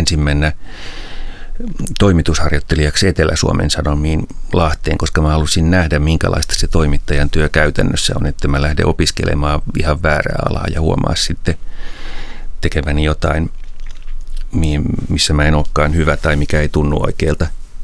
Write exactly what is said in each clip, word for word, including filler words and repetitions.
ensin mennä toimitusharjoittelijaksi Etelä-Suomen Sanomiin Lahteen, koska mä halusin nähdä, minkälaista se toimittajan työ käytännössä on, että mä lähden opiskelemaan ihan väärää alaa ja huomaa sitten tekeväni jotain, missä mä en olekaan hyvä tai mikä ei tunnu oikealta.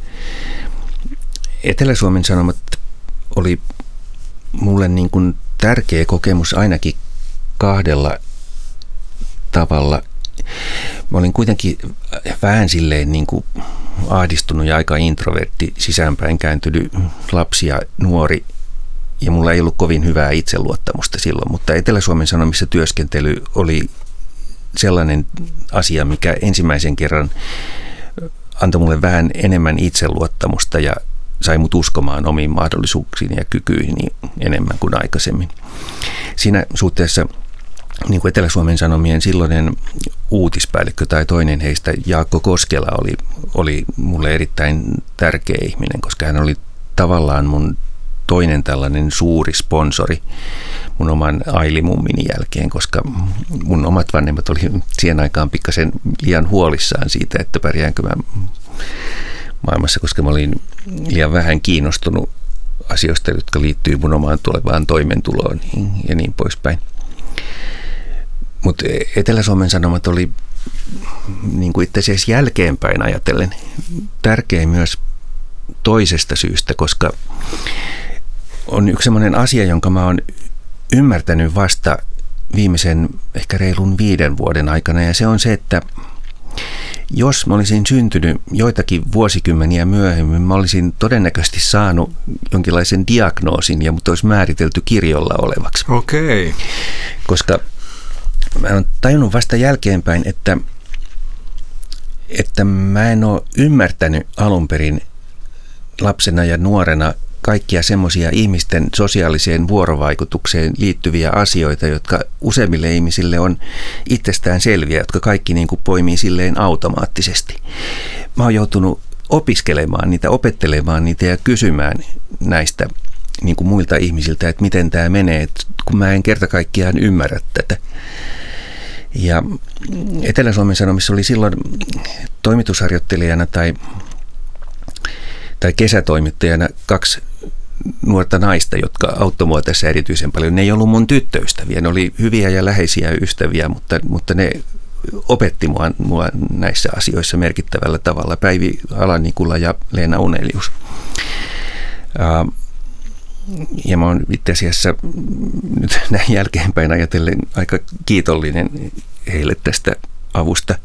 Etelä-Suomen Sanomat oli mulle niin kuin tärkeä kokemus ainakin kahdella tavalla. Mä olin kuitenkin vähän silleen niin kuin ahdistunut ja aika introvertti, sisäänpäin kääntynyt lapsi ja nuori, ja mulla ei ollut kovin hyvää itseluottamusta silloin, mutta Etelä-Suomen Sanomissa työskentely oli sellainen asia, mikä ensimmäisen kerran antoi mulle vähän enemmän itseluottamusta ja sai mut uskomaan omiin mahdollisuuksiin ja kykyihin enemmän kuin aikaisemmin. Siinä suhteessa niin kuin Etelä-Suomen Sanomien silloinen uutispäällikkö tai toinen heistä, Jaakko Koskela, oli, oli mulle erittäin tärkeä ihminen, koska hän oli tavallaan mun toinen tällainen suuri sponsori mun oman Aili-mummini jälkeen, koska mun omat vanhemmat oli siihen aikaan pikkasen liian huolissaan siitä, että pärjäänkö mä maailmassa, koska mä olin liian vähän kiinnostunut asioista, jotka liittyy mun omaan tulevaan toimeentuloon ja niin poispäin. Mutta Etelä-Suomen Sanomat oli niin kuin itse asiassa jälkeenpäin ajatellen tärkeä myös toisesta syystä, koska on yksi sellainen asia, jonka mä oon ymmärtänyt vasta viimeisen ehkä reilun viiden vuoden aikana, ja se on se, että jos mä olisin syntynyt joitakin vuosikymmeniä myöhemmin, mä olisin todennäköisesti saanut jonkinlaisen diagnoosin ja mut olisi määritelty kirjolla olevaksi. Okei. Okay. Koska mä oon tajunnut vasta jälkeenpäin, että, että mä en ole ymmärtänyt alun perin lapsena ja nuorena kaikkia semmoisia ihmisten sosiaaliseen vuorovaikutukseen liittyviä asioita, jotka useimmille ihmisille on itsestään selviä, jotka kaikki niin kuin poimii silleen automaattisesti. Mä oon joutunut opiskelemaan niitä, opettelemaan niitä ja kysymään näistä niin kuin muilta ihmisiltä, että miten tämä menee, että kun mä en kerta kaikkiaan ymmärrä tätä. Ja Etelä-Suomen Sanomissa oli silloin toimitusharjoittelijana tai, tai kesätoimittajana kaksi nuorta naista, jotka auttoi mua tässä erityisen paljon. Ne ei ollut mun tyttöystäviä, ne oli hyviä ja läheisiä ystäviä, mutta, mutta ne opetti mua, mua näissä asioissa merkittävällä tavalla. Päivi Alanikula ja Leena Unelius. Uh, Ja mä oon itse asiassa nyt näin jälkeenpäin ajatellen aika kiitollinen heille tästä avusta.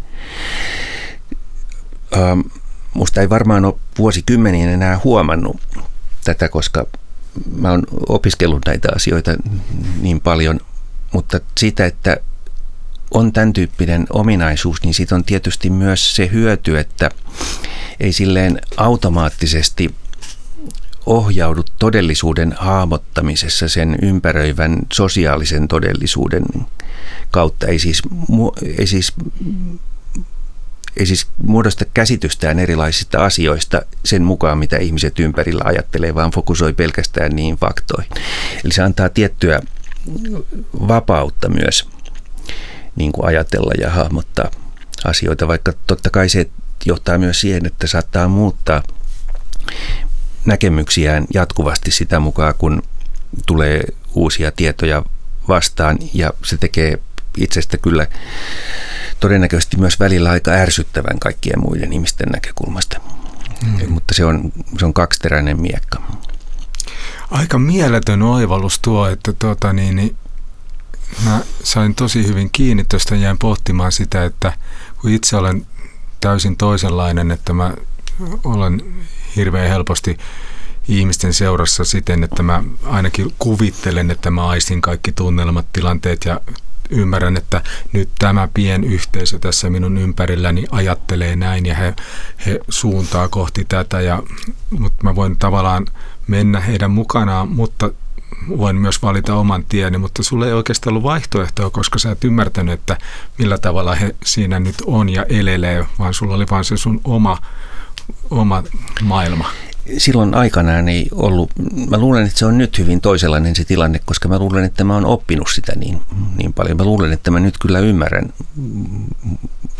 Ähm, musta ei varmaan ole vuosikymmeniin enää huomannut tätä, koska mä oon opiskellut näitä asioita niin paljon, mutta siitä, että on tämän tyyppinen ominaisuus, niin siitä on tietysti myös se hyöty, että ei silleen automaattisesti ohjaudu todellisuuden hahmottamisessa sen ympäröivän sosiaalisen todellisuuden kautta. Ei siis, ei siis, ei siis muodosta käsitystään erilaisista asioista sen mukaan, mitä ihmiset ympärillä ajattelee, vaan fokusoi pelkästään niihin faktoihin. Eli se antaa tiettyä vapautta myös niin kuin ajatella ja hahmottaa asioita, vaikka totta kai se johtaa myös siihen, että saattaa muuttaa näkemyksiään jatkuvasti sitä mukaan, kun tulee uusia tietoja vastaan, ja se tekee itsestä kyllä todennäköisesti myös välillä aika ärsyttävän kaikkien muiden ihmisten näkökulmasta. Mm. Mutta se on, se on kaksiteräinen miekka. Aika mieletön oivallus tuo, että tuota, niin, niin, mä sain tosi hyvin kiinni tuosta, jäin pohtimaan sitä, että kun itse olen täysin toisenlainen, että mä olen hirveän helposti ihmisten seurassa siten, että mä ainakin kuvittelen, että mä aistin kaikki tunnelmat, tilanteet ja ymmärrän, että nyt tämä pienyhteisö tässä minun ympärilläni ajattelee näin ja he, he suuntaa kohti tätä. Ja, mutta mä voin tavallaan mennä heidän mukanaan, mutta voin myös valita oman tieni, mutta sulla ei oikeastaan ollut vaihtoehtoa, koska sä et ymmärtänyt, että millä tavalla he siinä nyt on ja elelee, vaan sulla oli vaan se sun oma oma maailma. Silloin aikanaan ei ollut, mä luulen, että se on nyt hyvin toisenlainen se tilanne, koska mä luulen, että mä oon oppinut sitä niin, niin paljon. Mä luulen, että mä nyt kyllä ymmärrän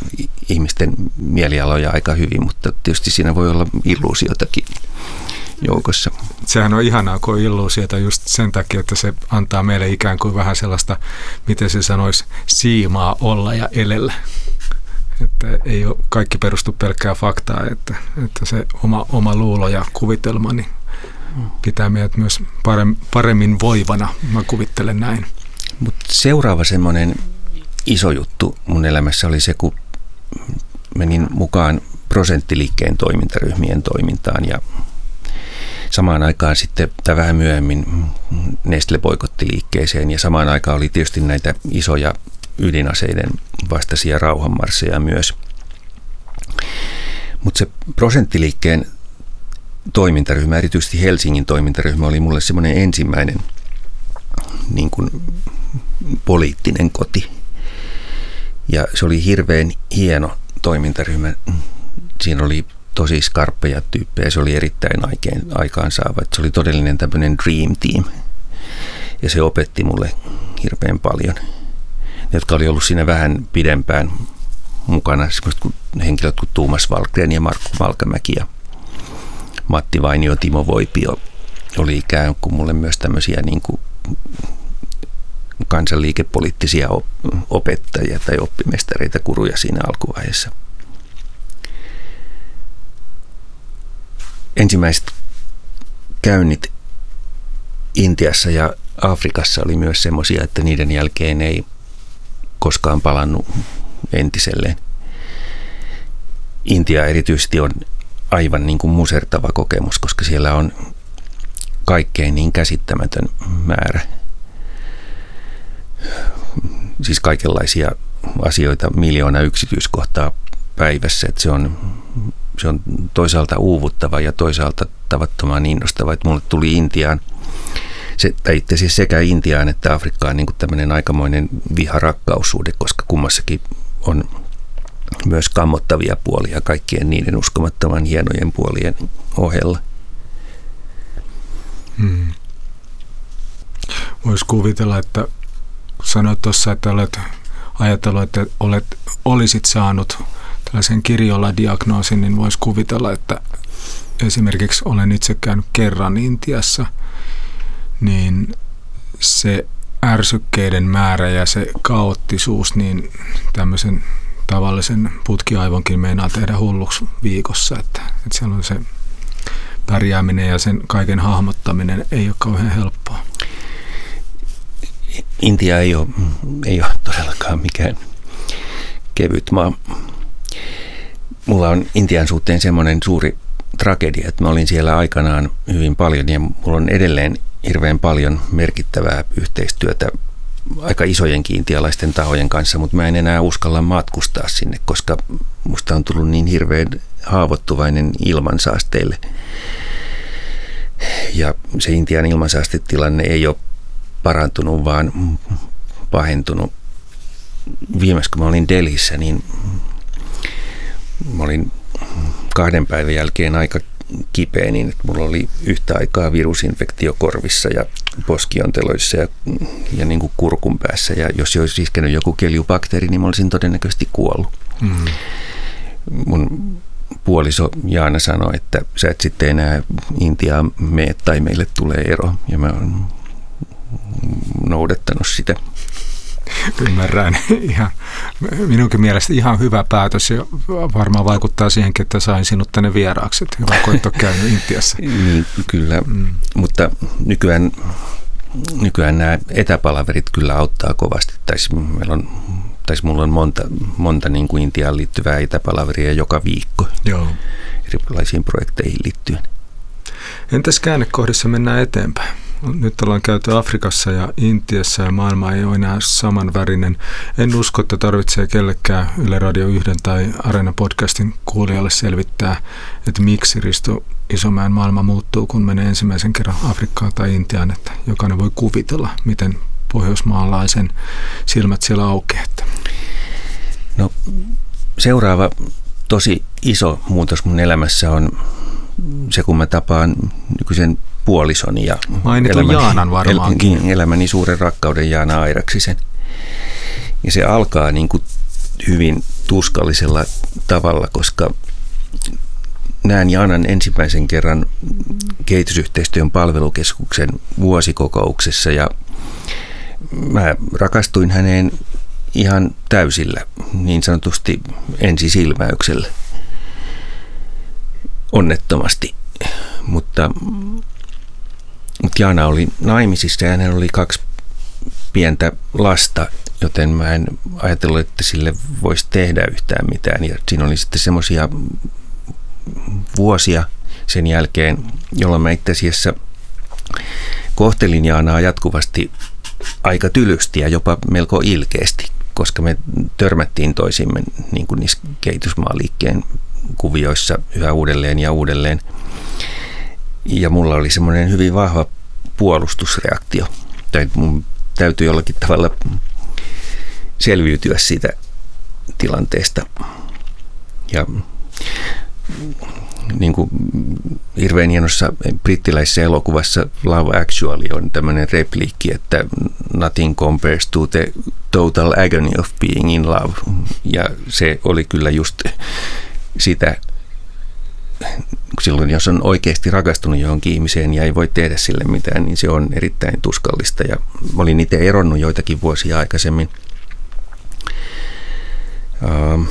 ihmisten mielialoja aika hyvin, mutta tietysti siinä voi olla illuusiotakin joukossa. Sehän on ihanaa, kun on illuusiota just sen takia, että se antaa meille ikään kuin vähän sellaista, miten se sanoisi, siimaa olla ja elellä. Että ei ole kaikki perustu pelkkää faktaa, että, että se oma, oma luulo ja kuvitelma niin pitää meidät myös paremmin voivana, mä kuvittelen näin. Mut seuraava semmoinen iso juttu mun elämässä oli se, kun menin mukaan prosenttiliikkeen toimintaryhmien toimintaan ja samaan aikaan sitten, tai vähän myöhemmin, Nestle boikottiliikkeeseen ja samaan aikaan oli tietysti näitä isoja ydinaseiden vastaisia rauhanmarsseja myös. Mutta se prosenttiliikkeen toimintaryhmä, erityisesti Helsingin toimintaryhmä, oli mulle semmoinen ensimmäinen niin kuin poliittinen koti. Ja se oli hirveän hieno toimintaryhmä. Siinä oli tosi skarppeja tyyppejä. Se oli erittäin aikeen, aikaansaava. Se oli todellinen tämmöinen dream team. Ja se opetti mulle hirveän paljon. Ne, jotka oli ollut siinä vähän pidempään mukana, semmoiset henkilöt kuin Tuomas Valkgren ja Markku Valkamäki ja Matti Vainio, Timo Voipio oli ikään kuin mulle myös tämmöisiä niin kuin kansanliikepoliittisia opettajia tai oppimestareita, kuruja siinä alkuvaiheessa. Ensimmäiset käynnit Intiassa ja Afrikassa oli myös semmoisia, että niiden jälkeen ei koskaan palannut entiselleen. Intia erityisesti on aivan niin kuin musertava kokemus, koska siellä on kaikkein niin käsittämätön määrä. Siis kaikenlaisia asioita, miljoona yksityiskohtaa päivässä. Että se on, se on toisaalta uuvuttava ja toisaalta tavattoman innostava. Että mulle tuli Intiaan, se, tai itse asiassa sekä Intiaan että Afrikkaan niin kuin tämmöinen aikamoinen viha-rakkaussuhde, koska kummassakin on myös kammottavia puolia kaikkien niiden uskomattoman hienojen puolien ohella. Hmm. Voisi kuvitella, että sanoit tuossa, että olet ajatellut, että olet, olisit saanut tällaisen kirjolla-diagnoosin, niin voisi kuvitella, että esimerkiksi olen itse käynyt kerran Intiassa, niin se ärsykkeiden määrä ja se kaoottisuus, niin tämmöisen tavallisen putkiaivonkin meinaa tehdä hulluksi viikossa, että, että siellä on se pärjääminen ja sen kaiken hahmottaminen ei ole kauhean helppoa. Intia ei ole, ei ole todellakaan mikään kevyt maa. Mulla on Intian suhteen semmoinen suuri tragedia, että mä olin siellä aikanaan hyvin paljon ja mulla on edelleen hirveän paljon merkittävää yhteistyötä aika isojen intialaisten tahojen kanssa, mutta mä en enää uskalla matkustaa sinne, koska musta on tullut niin hirveän haavoittuvainen ilmansaasteille. Ja se Intian ilmansaastetilanne ei ole parantunut, vaan pahentunut. Viimeis kun mä olin Delhissä, niin mä olin kahden päivän jälkeen aika kipeä, niin että mulla oli yhtä aikaa virusinfektio korvissa ja poskionteloissa ja, ja niin kuin kurkun päässä. Ja jos olisi iskenyt joku keljubakteeri, niin mä olisin todennäköisesti kuollut. Mm. Mun puoliso Jaana sanoi, että sä et sitten enää Intiaan mene tai meille tulee ero. Ja mä oon noudattanut sitä. Ymmärrän. Ihan, minunkin mielestä ihan hyvä päätös ja varmaan vaikuttaa siihenkin, että sain sinut tänne vieraaksi. Hyvä, kun et ole käynyt Intiassa. Niin, kyllä, mm. mutta nykyään, nykyään nämä etäpalaverit kyllä auttaa kovasti. Tais, meillä on, tais mulla on monta, monta niin kuin Intiaan liittyvää etäpalaveria joka viikko. Joo. Erilaisiin projekteihin liittyen. Entäs käännekohdissa mennään eteenpäin? Nyt ollaan käyty Afrikassa ja Intiassa ja maailma ei ole enää samanvärinen. En usko, että tarvitsee kellekään Yle Radio yksi tai Areena podcastin kuulijalle selvittää, että miksi Risto Isomäen maailma muuttuu, kun menee ensimmäisen kerran Afrikkaan tai Intiaan. Että jokainen voi kuvitella, miten pohjoismaalaisen silmät siellä aukeaa. No, seuraava tosi iso muutos mun elämässä on se, kun mä tapaan nykyisen puolisoni ja elämäni, Jaanan varmaankin. El, elämäni suuren rakkauden Jaana Airaksisen. Ja se alkaa niin kuin hyvin tuskallisella tavalla, koska näen Jaanan ensimmäisen kerran kehitysyhteistyön palvelukeskuksen vuosikokouksessa ja mä rakastuin häneen ihan täysillä, niin sanotusti ensisilmäyksellä. Onnettomasti, mutta, mutta Jaana oli naimisissa ja hänellä oli kaksi pientä lasta, joten mä en ajatellut, että sille voisi tehdä yhtään mitään. Ja siinä oli sitten semmoisia vuosia sen jälkeen, jolloin mä itse asiassa kohtelin Jaanaa jatkuvasti aika tylysti ja jopa melko ilkeästi, koska me törmättiin toisimme niin kuin niissä kehitysmaaliikkeen kuvioissa yhä uudelleen ja uudelleen. Ja mulla oli semmoinen hyvin vahva puolustusreaktio. Tai mun täytyy jollakin tavalla selviytyä siitä tilanteesta. Ja niin kuin hirveän hienossa brittiläisessä elokuvassa Love Actually on tämmöinen repliikki, että nothing compares to the total agony of being in love. Ja se oli kyllä just sitä, silloin jos on oikeasti rakastunut johonkin ihmiseen ja ei voi tehdä sille mitään, niin se on erittäin tuskallista. Ja olin itse eronnut joitakin vuosia aikaisemmin. Uh,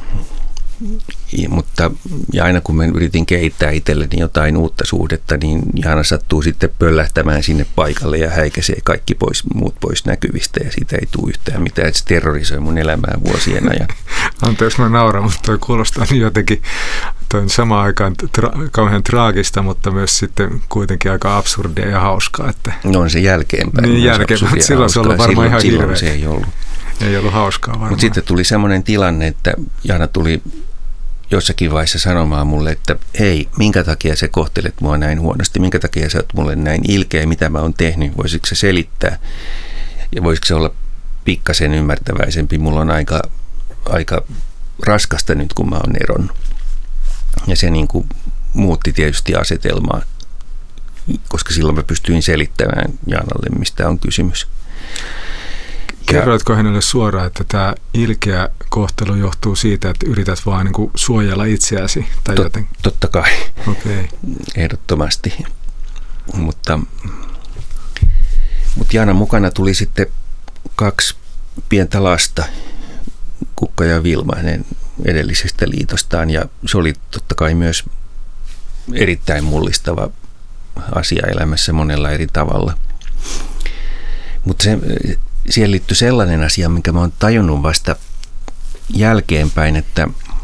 mutta ja aina kun mä yritin kehittää itselleni jotain uutta suhdetta, niin Jaana sattuu sitten pöllähtämään sinne paikalle ja häikäisee kaikki pois, muut pois näkyvistä ja siitä ei tule yhtään mitään, että se terrorisoi mun elämää vuosien ajan. Anteeksi, mä nauran, mutta toi kuulostaa niin jotenkin toi samaan aikaan tra- kauhean traagista, mutta myös sitten kuitenkin aika absurdia ja hauskaa. Että no on se jälkeenpäin. Niin jälkeenpäin, mutta silloin se on varmaan silloin, ihan silloin hirveä. Se ei ollut. Ei ollut hauskaa varmaan. Mutta sitten tuli semmoinen tilanne, että Jaana tuli jossakin vaiheessa sanomaan mulle, että hei, minkä takia sä kohtelet mua näin huonosti, minkä takia sä oot mulle näin ilkeä, mitä mä oon tehnyt, voisitko sä selittää ja voisitko se olla pikkasen ymmärtäväisempi, mulla on aika, aika raskasta nyt, kun mä oon eronnut. Ja se niin kuin muutti tietysti asetelmaa, koska silloin mä pystyin selittämään Jaanalle, mistä on kysymys. Kerroitko hänelle suoraan, että tämä ilkeä kohtelu johtuu siitä, että yrität vaan niin kuin suojella itseäsi? Tai Tot, joten? Totta kai, okay. Ehdottomasti. Mutta, mutta Jaanan mukana tuli sitten kaksi pientä lasta, Kukka ja Vilma, hänen edellisestä liitostaan. Ja se oli totta kai myös erittäin mullistava asia elämässä monella eri tavalla. Mutta se... Siihen liittyy sellainen asia, minkä mä oon tajunnut vasta jälkeenpäin, että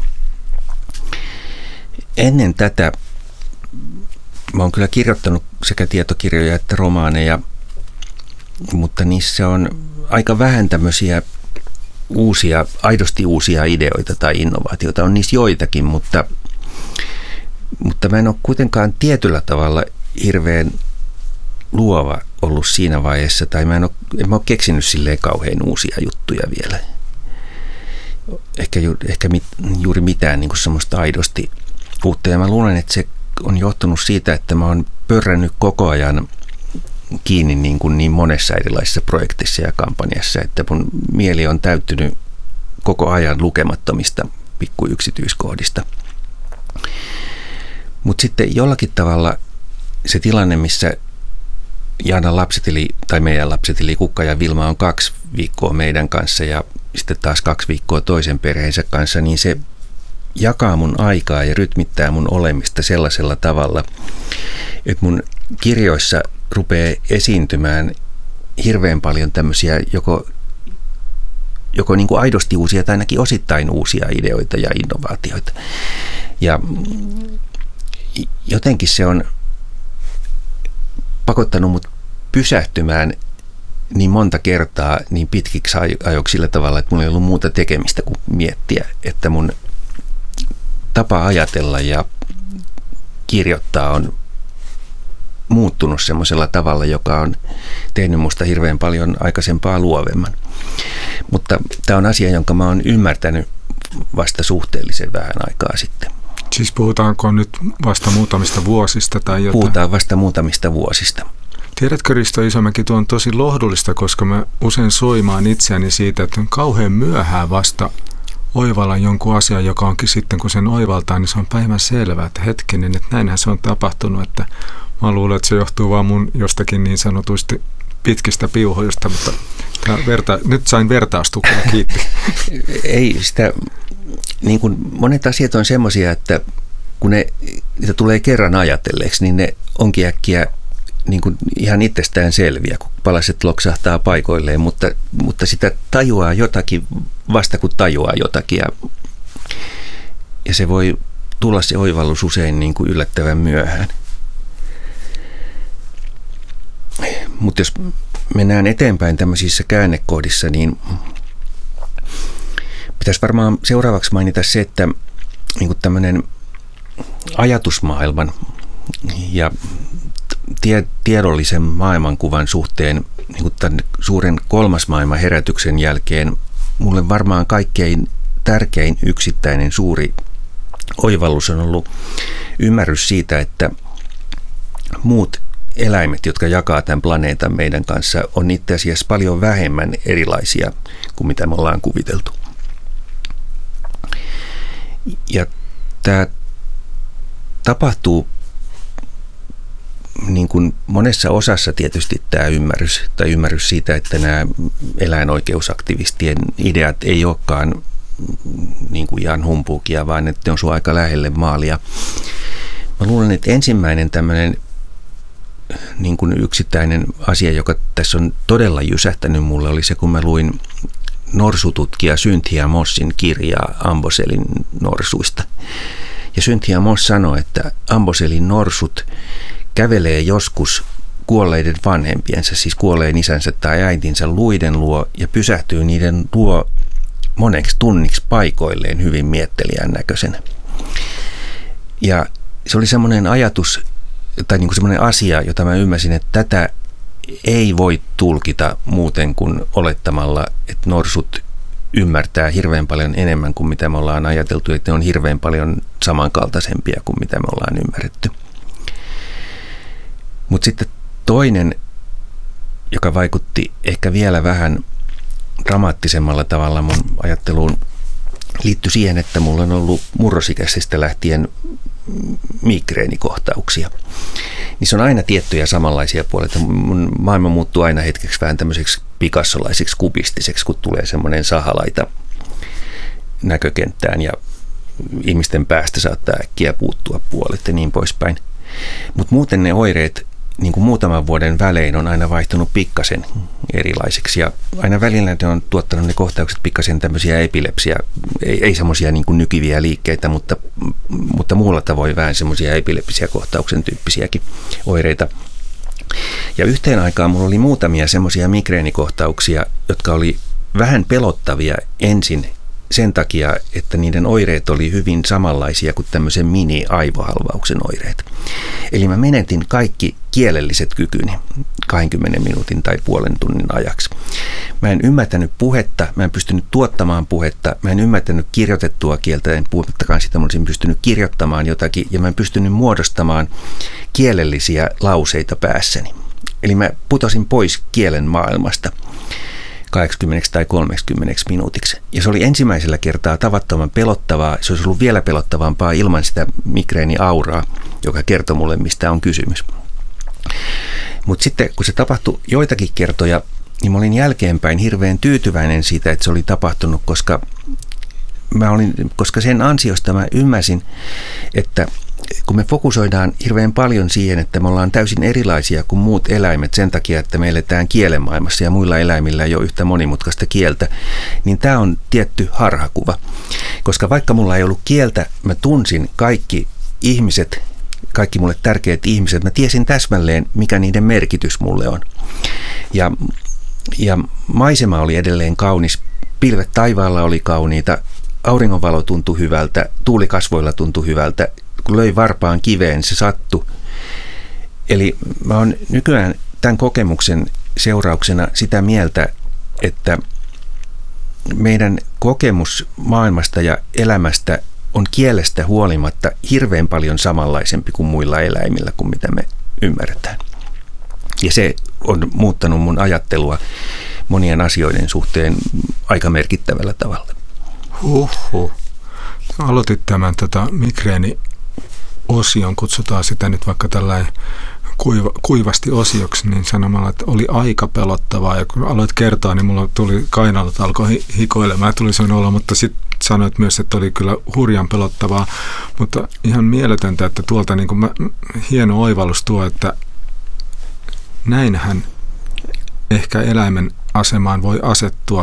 ennen tätä mä oon kyllä kirjoittanut sekä tietokirjoja että romaaneja, mutta niissä on aika vähän tämmöisiä uusia, aidosti uusia ideoita tai innovaatioita. On niissä joitakin, mutta, mutta mä en ole kuitenkaan tietyllä tavalla hirveän luova ollut siinä vaiheessa, tai mä en ole, en mä ole keksinyt silleen kauhean uusia juttuja vielä. Ehkä, ju, ehkä mit, juuri mitään niin kuin semmoista aidosti uutta. Ja mä luulen, että se on johtunut siitä, että mä oon pörrännyt koko ajan kiinni niin, kuin niin monessa erilaisessa projektissa ja kampanjassa, että mun mieli on täyttynyt koko ajan lukemattomista pikkuyksityiskohdista. Mutta sitten jollakin tavalla se tilanne, missä Jaanan lapset, eli, tai meidän lapset, eli Kukka ja Vilma on kaksi viikkoa meidän kanssa ja sitten taas kaksi viikkoa toisen perheensä kanssa, niin se jakaa mun aikaa ja rytmittää mun olemista sellaisella tavalla, että mun kirjoissa rupeaa esiintymään hirveän paljon tämmöisiä joko, joko niin kuin aidosti uusia tai ainakin osittain uusia ideoita ja innovaatioita. Ja jotenkin se on pakottanut mut pysähtymään niin monta kertaa niin pitkiksi ajoiksi sillä tavalla, että mulla ei ollut muuta tekemistä kuin miettiä, että mun tapa ajatella ja kirjoittaa on muuttunut semmoisella tavalla, joka on tehnyt musta hirveän paljon aikaisempaa luovemman. Mutta tämä on asia, jonka mä oon ymmärtänyt vasta suhteellisen vähän aikaa sitten. Siis puhutaanko nyt vasta muutamista vuosista tai jotain? Puhutaan vasta muutamista vuosista. Tiedätkö, Risto Isomäki, tuo on tosi lohdullista, koska mä usein soimaan itseäni siitä, että on kauhean myöhään vasta oivalla jonkun asian, joka onkin sitten, kun sen oivaltaa, niin se on päivän selvää, että hetkinen, että näinhän se on tapahtunut, että mä luulen, että se johtuu vaan mun jostakin niin sanotusti pitkistä piuhoista, mutta verta, nyt sain vertaustukea, kiitti. Ei sitä, niin kuin monet asiat on semmoisia, että kun ne, niitä tulee kerran ajatelleeksi, niin ne onkin äkkiä niin kuin ihan itsestään selviä, kun palaset loksahtaa paikoilleen, mutta, mutta sitä tajuaa jotakin vasta kun tajuaa jotakin. Ja, ja se voi tulla se oivallus usein niin kuin yllättävän myöhään. Mutta jos mennään eteenpäin tämmöisissä käännekohdissa, niin pitäisi varmaan seuraavaksi mainita se, että niin kuin tämmöinen ajatusmaailman ja tie, tiedollisen maailmankuvan suhteen niin kuin tämän suuren kolmas maailman herätyksen jälkeen mulle varmaan kaikkein tärkein yksittäinen suuri oivallus on ollut ymmärrys siitä, että muut eläimet, jotka jakaa tämän planeetan meidän kanssa, on itse asiassa paljon vähemmän erilaisia kuin mitä me ollaan kuviteltu. Ja tämä tapahtuu niin kuin monessa osassa tietysti tämä ymmärrys, tai ymmärrys siitä, että nämä eläinoikeusaktivistien ideat ei olekaan niin kuin ihan humpuukia, vaan että ne on sun aika lähelle maalia. Mä luulen, että ensimmäinen tämmöinen niin kuin yksittäinen asia, joka tässä on todella jysähtänyt mulle, oli se, kun mä luin norsututkija Cynthia Mossin kirjaa Amboselin norsuista. Ja Cynthia Moss sanoi, että Amboselin norsut kävelee joskus kuolleiden vanhempiensa, siis kuolleen isänsä tai äitinsä luiden luo ja pysähtyy niiden luo moneksi tunniksi paikoilleen hyvin miettelijän näköisenä. Ja se oli semmoinen ajatus, tai niin kuin semmoinen asia, jota mä ymmärsin, että tätä ei voi tulkita muuten kuin olettamalla, että norsut ymmärtää hirveän paljon enemmän kuin mitä me ollaan ajateltu, että ne on hirveän paljon samankaltaisempia kuin mitä me ollaan ymmärretty. Mutta sitten toinen, joka vaikutti ehkä vielä vähän dramaattisemmalla tavalla mun ajatteluun, liittyi siihen, että mulla on ollut murrosikäisestä lähtien migreenikohtauksia. Niissä on aina tiettyjä samanlaisia puolia. Mun maailma muuttuu aina hetkeksi vähän tämmöiseksi pikassolaiseksi kubistiseksi, kun tulee semmoinen sahalaita näkökenttään ja ihmisten päästä saattaa äkkiä puuttua puolet ja niin poispäin. Mutta muuten ne oireet niin kuin muutaman vuoden välein on aina vaihtunut pikkasen erilaisiksi ja aina välillä ne on tuottanut ne kohtaukset pikkasen tämmöisiä epilepsia, ei, ei semmoisia niin kuin nykiviä liikkeitä, mutta, mutta muulla tavoin vähän semmoisia epilepsia kohtauksen tyyppisiäkin oireita. Ja yhteen aikaan mulla oli muutamia semmoisia migreenikohtauksia, jotka oli vähän pelottavia ensin sen takia, että niiden oireet oli hyvin samanlaisia kuin tämmöisen mini-aivohalvauksen oireet. Eli mä menetin kaikki kielelliset kykyni kaksikymmentä minuutin tai puolen tunnin ajaksi. Mä en ymmärtänyt puhetta, mä en pystynyt tuottamaan puhetta, mä en ymmärtänyt kirjoitettua kieltä, en puhumattakaan sitä, mä olisin pystynyt kirjoittamaan jotakin ja mä en pystynyt muodostamaan kielellisiä lauseita päässäni. Eli mä putosin pois kielen maailmasta kaksikymmentä tai kolmekymmentä minuutiksi. Ja se oli ensimmäisellä kertaa tavattoman pelottavaa. Se olisi ollut vielä pelottavampaa ilman sitä migreeniauraa, joka kertoi mulle, mistä on kysymys. Mutta sitten, kun se tapahtui joitakin kertoja, niin mä olin jälkeenpäin hirveän tyytyväinen siitä, että se oli tapahtunut, koska, mä olin, koska sen ansiosta mä ymmärsin, että kun me fokusoidaan hirveän paljon siihen, että me ollaan täysin erilaisia kuin muut eläimet sen takia, että me eletään kielenmaailmassa ja muilla eläimillä ei ole yhtä monimutkaista kieltä, niin tämä on tietty harhakuva. Koska vaikka mulla ei ollut kieltä, mä tunsin kaikki ihmiset, kaikki mulle tärkeät ihmiset, mä tiesin täsmälleen, mikä niiden merkitys mulle on. Ja, ja maisema oli edelleen kaunis, pilvet taivaalla oli kauniita, auringonvalo tuntui hyvältä, tuuli kasvoilla tuntui hyvältä, kun löi varpaan kiveen, se sattui. Eli mä oon nykyään tämän kokemuksen seurauksena sitä mieltä, että meidän kokemus maailmasta ja elämästä on kielestä huolimatta hirveän paljon samanlaisempi kuin muilla eläimillä, kuin mitä me ymmärretään. Ja se on muuttanut mun ajattelua monien asioiden suhteen aika merkittävällä tavalla. Huhhuh. Aloitit tämän tota, migreeni-osion, kutsutaan sitä nyt vaikka tällainen kuiva, kuivasti osioksi, niin sanomalla, että oli aika pelottavaa. Ja kun aloit kertoa, niin mulla tuli kainalot alkoi hi- hikoilemaan, tuli sellainen olo, mutta sitten sanoit myös, että oli kyllä hurjan pelottavaa. Mutta ihan mieletöntä, että tuolta niin kuin mä, hieno oivallus tuo, että näinhän ehkä eläimen asemaan voi asettua